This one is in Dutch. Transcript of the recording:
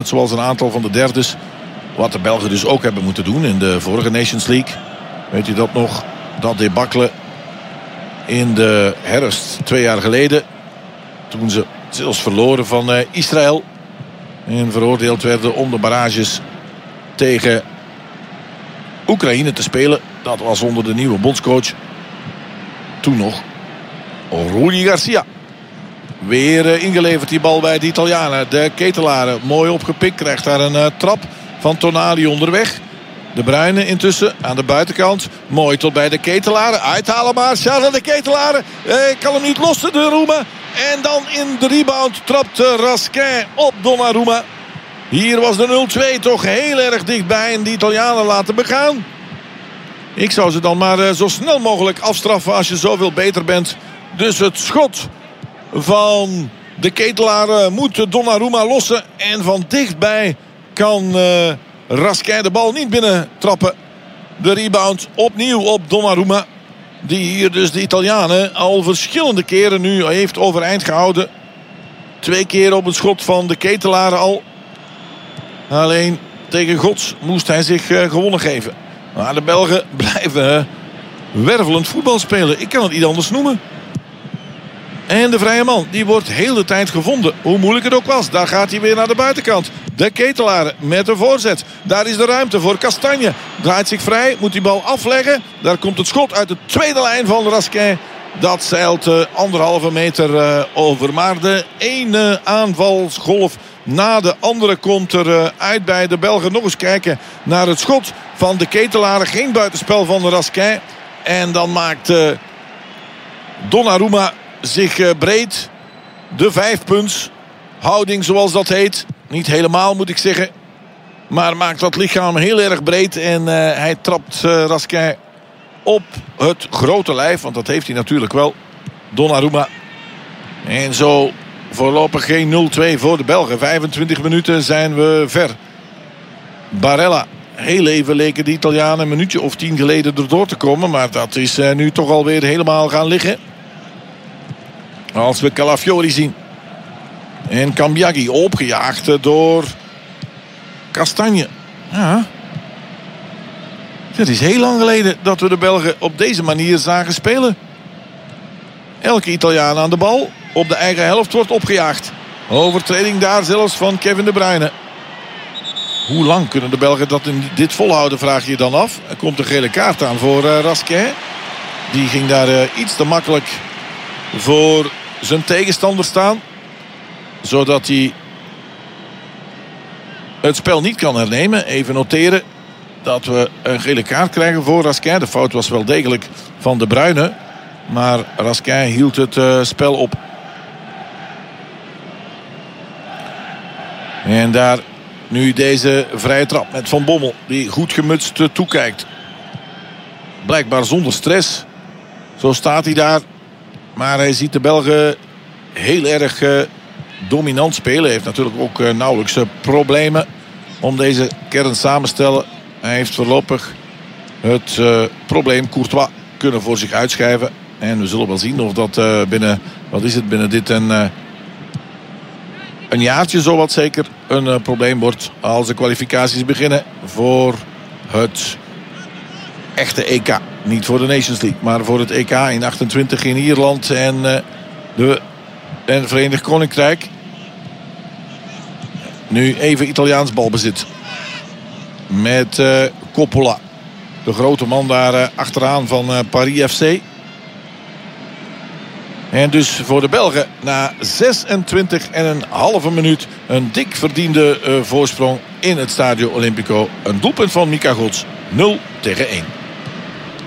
Net zoals een aantal van de derdes. Wat de Belgen dus ook hebben moeten doen in de vorige Nations League. Weet u dat nog? Dat debakkelen in de herfst 2 jaar geleden. Toen ze zelfs verloren van Israël. En veroordeeld werden om de barrages tegen Oekraïne te spelen. Dat was onder de nieuwe bondscoach. Toen nog Rudi Garcia. Weer ingeleverd die bal bij de Italianen. De Ketelaren mooi opgepikt. Krijgt daar een trap van Tonali onderweg. De Bruyne intussen aan de buitenkant. Mooi tot bij de Ketelaren. Uithalen maar. Charles de Ketelaren. Kan hem niet lossen, de Donnarumma. En dan in de rebound trapt Raskin op Donnarumma. Hier was de 0-2 toch heel erg dichtbij. En de Italianen laten begaan. Ik zou ze dan maar zo snel mogelijk afstraffen als je zoveel beter bent. Dus het schot van de Ketelaren moet Donnarumma lossen. En van dichtbij kan Raskin de bal niet binnen trappen. De rebound opnieuw op Donnarumma. Die hier dus de Italianen al verschillende keren nu heeft overeind gehouden. 2 keer op het schot van de Ketelaren al. Alleen tegen Gods moest hij zich gewonnen geven. Maar de Belgen blijven wervelend voetbal spelen. Ik kan het niet anders noemen. En de vrije man, die wordt heel de tijd gevonden. Hoe moeilijk het ook was. Daar gaat hij weer naar de buitenkant. De Ketelaren met de voorzet. Daar is de ruimte voor Castagne. Draait zich vrij, moet die bal afleggen. Daar komt het schot uit de tweede lijn van Raskin. Dat zeilt 1,5 meter over. Maar de ene aanvalsgolf na de andere komt er uit bij de Belgen. Nog eens kijken naar het schot van de Ketelaren. Geen buitenspel van de Raskin. En dan maakt Donnarumma zich breed. De 5-punts houding zoals dat heet. Niet helemaal moet ik zeggen. Maar maakt dat lichaam heel erg breed. En hij trapt Raskin op het grote lijf. Want dat heeft hij natuurlijk wel. Donnarumma. En zo voorlopig geen 0-2 voor de Belgen. 25 minuten zijn we ver. Barella. Heel even leken de Italianen een minuutje of 10 geleden erdoor te komen. Maar dat is nu toch alweer helemaal gaan liggen. Als we Calafiori zien. En Cambiaghi opgejaagd door Castagne. Ja. Het is heel lang geleden dat we de Belgen op deze manier zagen spelen. Elke Italiaan aan de bal. Op de eigen helft wordt opgejaagd. Overtreding daar zelfs van Kevin De Bruyne. Hoe lang kunnen de Belgen dit volhouden, vraag je je dan af. Er komt een gele kaart aan voor Raskin. Die ging daar iets te makkelijk voor zijn tegenstander staan. Zodat hij het spel niet kan hernemen. Even noteren dat we een gele kaart krijgen voor Raskin. De fout was wel degelijk van De Bruyne. Maar Raskin hield het spel op. En daar nu deze vrije trap met Van Bommel. Die goed gemutst toekijkt. Blijkbaar zonder stress. Zo staat hij daar. Maar hij ziet de Belgen heel erg dominant spelen. Hij heeft natuurlijk ook nauwelijks problemen om deze kern samen te stellen. Hij heeft voorlopig het probleem Courtois kunnen voor zich uitschrijven. En we zullen wel zien of dat binnen dit een jaartje zowat zeker een probleem wordt als de kwalificaties beginnen voor het echte EK. Niet voor de Nations League, maar voor het EK in 28 in Ierland en het Verenigd Koninkrijk. Nu even Italiaans balbezit. Met Coppola. De grote man daar achteraan van Paris FC. En dus voor de Belgen na 26,5 minuut een dik verdiende voorsprong in het Stadio Olimpico. Een doelpunt van Mika Gods. 0-1.